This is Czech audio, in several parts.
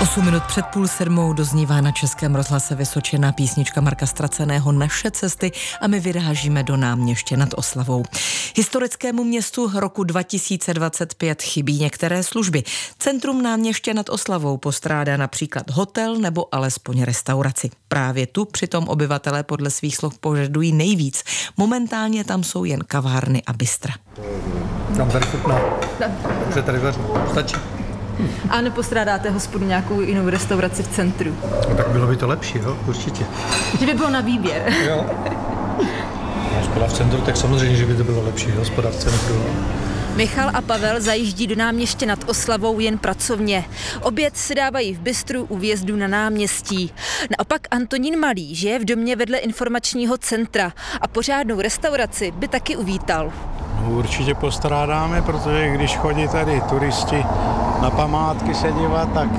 8 minut před 6:30 doznívá na Českém rozhlase Vysočina písnička Marka Ztraceného Naše cesty a my vyrážíme do Náměště nad Oslavou. Historickému městu roku 2025 chybí některé služby. Centrum Náměště nad Oslavou postrádá například hotel nebo alespoň restauraci. Právě tu přitom obyvatelé podle svých slov požadují nejvíc. Momentálně tam jsou jen kavárny a bystra. Tam tady chutná. Dobře, tady vaří. Stačí. A nepostrádáte hospodu nějakou jinou restauraci v centru? No, tak bylo by to lepší, jo? Určitě. Že by bylo na výběr. Jo. Hospoda v centru, tak samozřejmě, že by to bylo lepší. Hospoda v centru. Michal a Pavel zajíždí do Náměště nad Oslavou jen pracovně. Oběd si dávají v bistru u vjezdu na náměstí. Naopak Antonín Malý žije v domě vedle informačního centra a pořádnou restauraci by taky uvítal. No, určitě postrádáme, protože když chodí tady turisti na památky se dívat, tak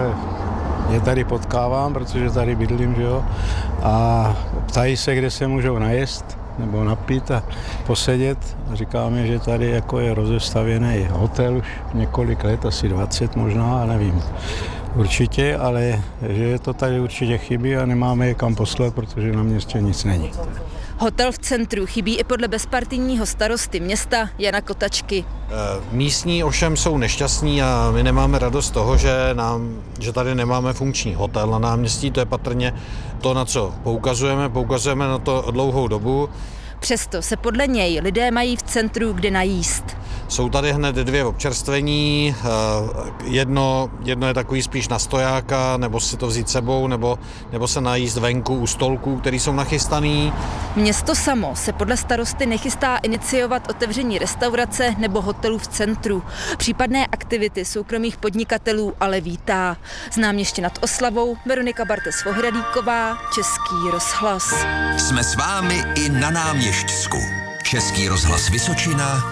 je tady potkávám, protože tady bydlím, že jo, a ptají se, kde se můžou najést nebo napít a posedět. A říkáme, že tady jako je rozestavěný hotel už několik let, asi 20 možná, nevím určitě, ale že to tady určitě chybí a nemáme je kam poslat, protože na městě nic není. Hotel v centru chybí i podle bezpartijního starosty města Jana Kotačky. Místní ovšem jsou nešťastní a my nemáme radost z toho, že tady nemáme funkční hotel na náměstí. To je patrně to, na co poukazujeme na to dlouhou dobu. Přesto se podle něj lidé mají v centru kde najíst. Jsou tady hned dvě občerstvení, jedno je takový spíš na stojáka, nebo si to vzít sebou, nebo se najíst venku u stolků, který jsou nachystaný. Město samo se podle starosty nechystá iniciovat otevření restaurace nebo hotelu v centru. Případné aktivity soukromých podnikatelů ale vítá. Z Náměště nad Oslavou Veronika Bartes-Vohradíková, Český rozhlas. Jsme s vámi i na Náměšťsku. Český rozhlas Vysočina.